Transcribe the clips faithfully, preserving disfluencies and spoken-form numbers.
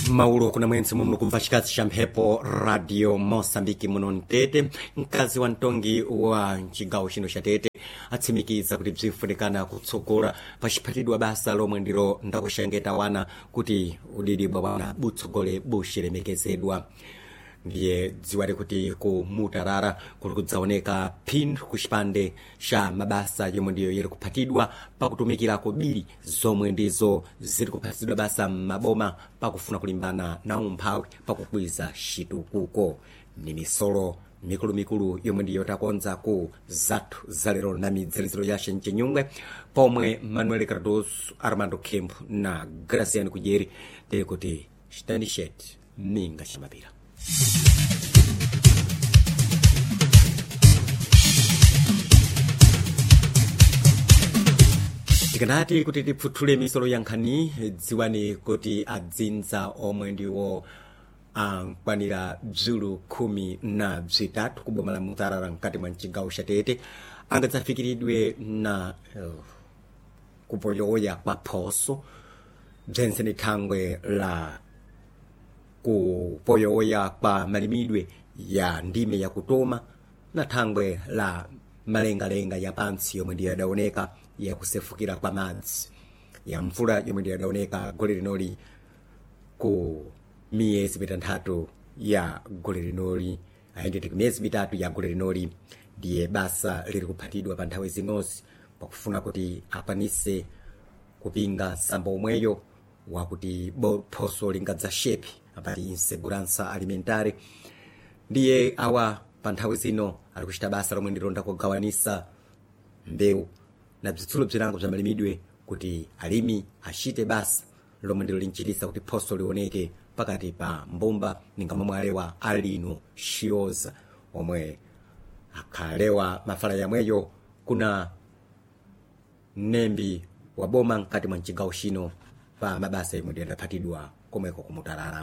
Mauro kuna mwenzi mumnu kumva chikazi cha mphepo Radio Mosambiki muno Ntete. Mkazi wa ntongi wa nchigawo chino cha Tete atsimikiza kuti bzinfunikana kutsogora pachipatidwa basa lomwe ndilo ndakushengeta wana kuti udidibwa wana butsogole bushilemekezedwa. Ndiye dziwali kuti ku Mutarara kuli kudzaoneka phindu ku chipande cha mabasa yomwe ndiyo yeri kuphatidwa pakutumikira kobiri zomwe ndizo ziri kuphatidwa basa maboma pakufuna kulimbana na umphawi pakukwiza chitukuko. Ni misolo mikulu mikulu yomwe ndiyo takonza ku zathu zalero na midzaliziro yashe mchinyungwe pomwe Manuel Cardoso, Armando Kemp na Graciano Kujeri tiri kuti Stanishet Minga Chimapira. Tikanati kuti tipfuthule misolo yankhani dziwani kuti adzinza omwe ndiwo ankwanira bzulu khumi na bzitatu kuboma la Mutarara mkati mwa mchigawo cha Tete angadzafikiridwe na uh, kupoyoya kwa phoso bzense ni thangwe la kupoyoya kwa malimidwe ya ndime ya kutoma na thangwe la malengalenga ya pansi yomwe ndiyo yadaoneka ya kusefukira kwa madzi ya mvula yomwe ndiyo yadaoneka gole linoli ku miyezi mitanthatu ya gole linoli ayendeti ku miyezi mitatu ya gole linoli. Ndiye basa liri kuphatidwa pa nthawi zinozi pakufuna kuti akwanise kupinga sambo omweyo wakuti phoso lingadza shepi apati insegurança alimentare. Ndiye awa pa nthawi zino ali kuchita basa lomwe ndilonda kugawanisa mbewu na bzitsulo bzilango bza malimidwe kuti alimi achite basa lomwe ndilo linchitisa kuti phoso lioneke pakati pa mbumba ninga momwe alewa alino shioza omwe akhalewa mafala yamweyo kuna nembi wa boma nkati mwa mchigawo chino pa mabasa yomwe ndiyo adaphatidwa komweko ku Mutarara.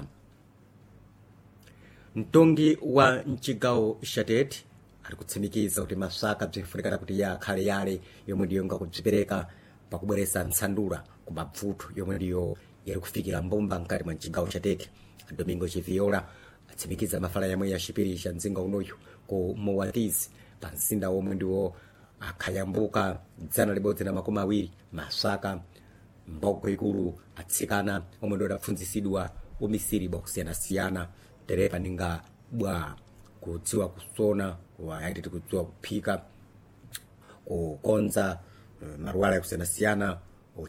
Mtongi wa mchigawo cha Tete ali kutsimikiza kuti masaka bzinfunikana kuti ya akhale yale yomwe ndiyo ngakudzipereka pakubweresa nsandula ku mabvuto yomwe ndiyo yali kufikira mbumba nkati mwa mchigawo cha Tete. Domingo Chiviola atsimikiza mafala yamwe ya chipiri cha mzinga unoyu ku Moatizi pa mzinda omwe ndiwo akhayambuka dzana libodzi na makumi awiri masaka mbogo ikulu atsikana omwe ndiwo adapfunzisidwa umisiri bwa kusiyana-siyana terepa ninga bwa kudziwa kusona wayatiti kudziwa kuphika kukonza maruwala ya kusiyana-siyana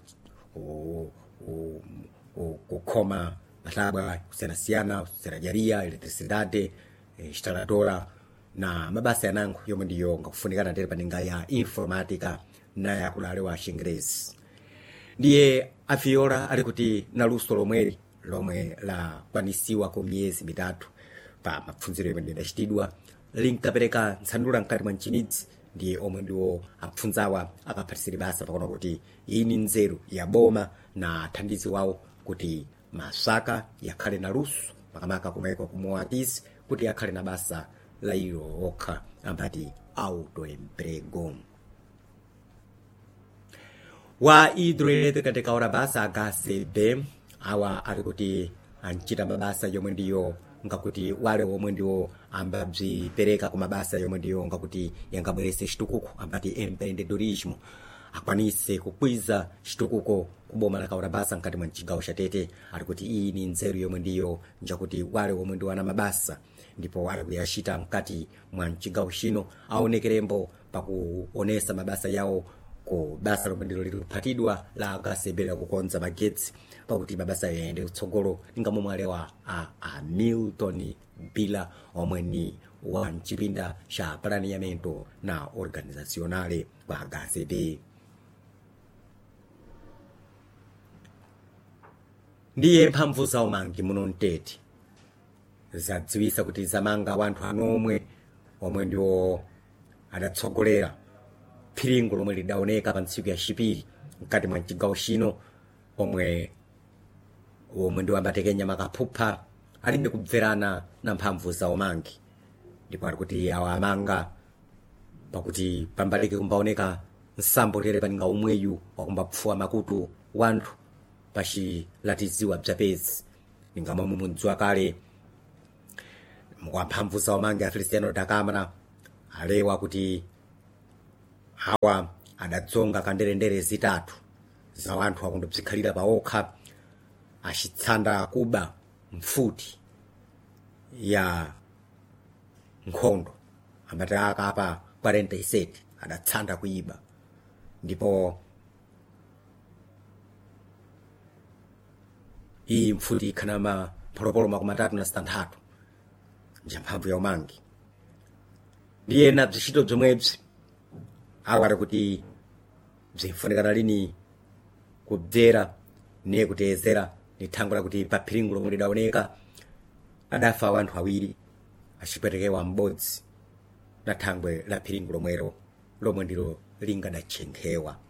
kukhoma matabwa kusiyana-siyana serajaria elektrisidade instaladora na mabasa yanango yomwe ndiyo ngakufunikana terepa ninga ya informatika na ya kulalewa Chingerezi. Ndiye Afiola ali kuti naluso lomweli lomwe la kwanisiwa ku miyezi mitatu pa mapfunziro yomwe ndidachitidwa linkapereka nsandula nkati mwa mchimidzi. Ndiye omwe ndiwo apfunzawa akaphatisiri basa pakona kuti ini nzeru ya boma na thandizi wawo kuti masaka yakhale na luso makamaka kumeko kumuwatizi kuti yakhale na basa la ilo okha ambati autoemprego. Wa hidroelectrica tekaora basa agasebe awa ali kuti anchita mabasa yomwe ndiyo ngakuti wale omwe ndiwo ambabzipereka ku mabasa yomwe ndiyo ngakuti yangabwerese chitukuko ambati empreendedorismo akwanise kukwiza chitukuko kuboma la kaora basa nkati mwa mchigawo cha Tete. Ali kuti iyi ni nzeru yomwe ndiyo njakuti wale omwe ndiwo ana mabasa ndipo wale kuyashita nkati mwa mchigawo chino aonekerembo pakuonesa mabasa yawo ku basa lomwe ndilo lili kuphatidwa la agasebela kukonza magetsi pakuti mabasa yende kutsogolo ninga momwe alewa a, a Milton Bila omwe ni wa mchipinda cha planeamento na organizacionale kwa agasebe. Ndiye mphamvu za umangi muno Ntete zadziwisa kuti zamanga wanthu anomwe omwe ndiwo adatsogolera phiringo lomwe lidaoneka pa ntsiku ya chipiri mkati mwa mchigawo chino omwe omwe ndiwo ambatekenya makaphupha alibe kubverana na mphamvu za umangi. Ndipo ali kuti awa amanga pakuti pambalike kumbaoneka nsambo tere paninga umweyu wakumbapfuwa makutu wanthu pachilatiziwa bzapezi ningamwe mumundziwa kale mukwamphamvu zawo mangi a Feliciano da Câmara alewa kuti awa adadzonga kanderendere zitatu za wanthu akundobzikhalira paokha acitsanda kuba mfuti ya nkhondo amati akapa quarenta e sete adatsanda kuiba ndipo iyi mfuti ikhanama pholopolo makumi atatu na zitanthatu njamphamvu ya umangi ndiye na bzicito bzomwebzi akwati kuti bzinfunikana lini kubzera niye kutezera ni thango lakuti pa phiringo lomwe lidaoneka adafa wanthu awiri acipwetekewa m'bodzi na thangwe la phiringo lomwero lomwe ndilo lingadachenkewa